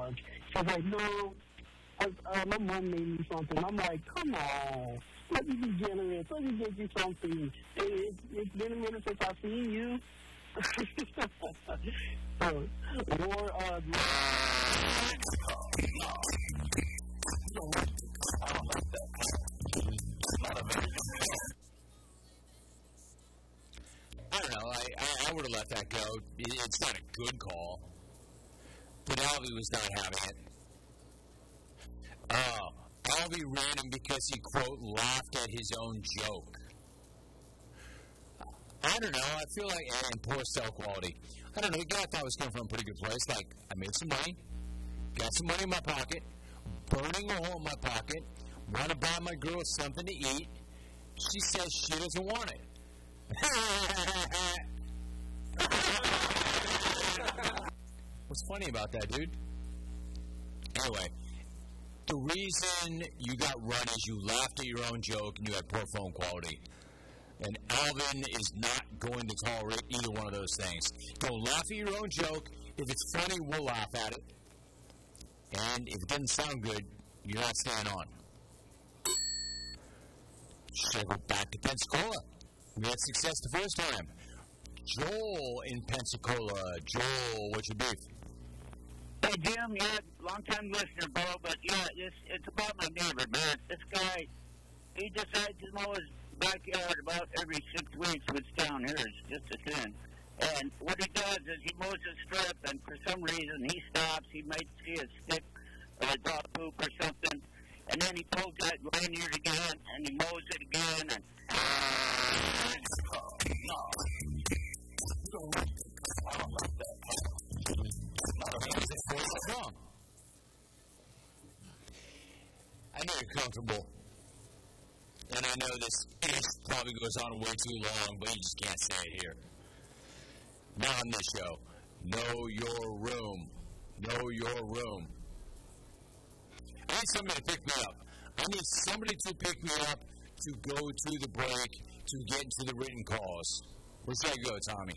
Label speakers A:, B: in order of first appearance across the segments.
A: park. She's like, no, my mom made me something. I'm like, come on. Let me be generous. Let me get you something. It's been a minute since I've seen you. So,
B: I don't know. I would have let that go. It's not a good call. But Alvy was not having it. Alvy ran him because he, quote, laughed at his own joke. I don't know. I feel like, and poor cell quality. I don't know. The guy thought I was coming from a pretty good place. Like, I made some money, got some money in my pocket, burning a hole in my pocket, want to buy my girl something to eat. She says she doesn't want it. What's funny about that, dude? Anyway, the reason you got run is you laughed at your own joke and you had poor phone quality. And Alvin is not going to tolerate either one of those things. Don't laugh at your own joke. If it's funny, we'll laugh at it. And if it doesn't sound good, you're not staying on. Should go back to Pensacola. We had success the first time. Joel in Pensacola. Joel, what's your beef?
C: Hey, Jim, yeah, long-time listener, bro, but yeah, it's about my neighbor, man. This guy, he decides to mow his backyard about every 6 weeks, which down here is just a sin. And what he does is he mows his strip, and for some reason he stops. He might see a stick of a dog poop or something, and then he pulls that lanyard again, and he mows it again, and...
B: What's wrong? I know you're comfortable. And I know this probably goes on way too long, but you just can't say it here. Not on this show. Know your room. Know your room. I need somebody to pick me up. I need somebody to pick me up to go to the break, to get into the written calls. Where should I go, Tommy?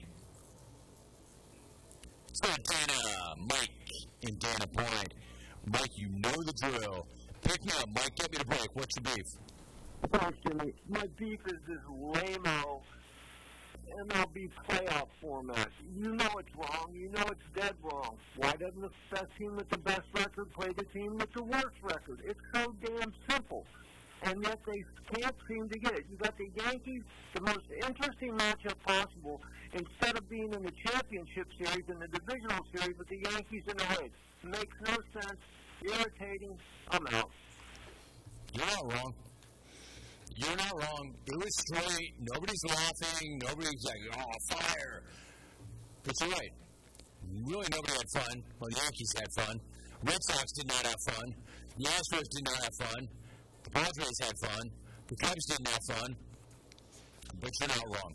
B: Let's go to Dana. Mike in Dana Point. Mike, you know the drill. Pick me up, Mike. Get me to break. What's your beef?
D: Thanks, Jimmy. My beef is this lame-o MLB playoff format. You know it's wrong. You know it's dead wrong. Why doesn't the best team with the best record play the team with the worst record? It's so damn simple. And yet they can't seem to get it. You got the Yankees, the most interesting matchup possible, instead of being in the championship series and the divisional series with the Yankees in the Reds. Makes no sense. Irritating. I'm out.
B: You're not wrong. You're not wrong. It was straight. Nobody's laughing. Nobody's like, oh, fire. But you're right. Really, nobody had fun. Well, the Yankees had fun. Red Sox did not have fun. The Astros did not have fun. The Padres had fun. The Cubs didn't have fun. But you're not wrong.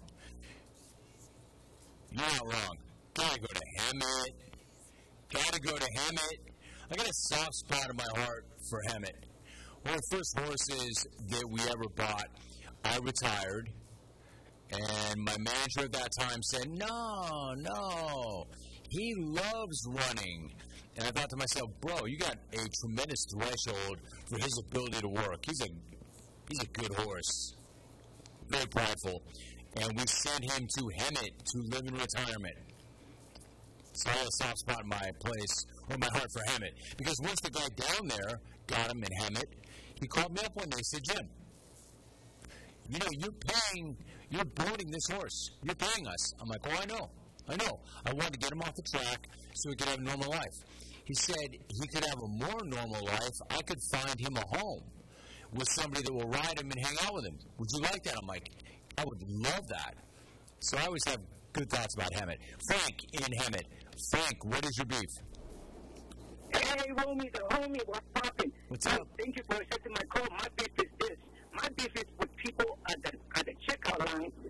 B: You're not wrong. Gotta go to Hammett. Gotta go to Hammett. I got a soft spot in my heart for Hammett. One of the first horses that we ever bought, I retired, and my manager at that time said, no, he loves running. And I thought to myself, bro, you got a tremendous threshold for his ability to work. He's a good horse, very prideful. And we sent him to Hemet to live in retirement. So I have a soft spot in my place, or my heart for Hemet. Because once the guy down there got him in Hemet, he called me up one day and said, Jim, you know, you're boarding this horse. You're paying us. I'm like, oh, I know. I wanted to get him off the track so he could have a normal life. He said he could have a more normal life. I could find him a home with somebody that will ride him and hang out with him. Would you like that? I'm like, I would love that. So I always have good thoughts about Hemet. Frank in Hemet. Frank, what is your beef?
E: Hey, Romy, the homie, what's poppin'?
B: What's up?
E: Thank you for accepting my call. My beef is this. My beef is with people at the checkout line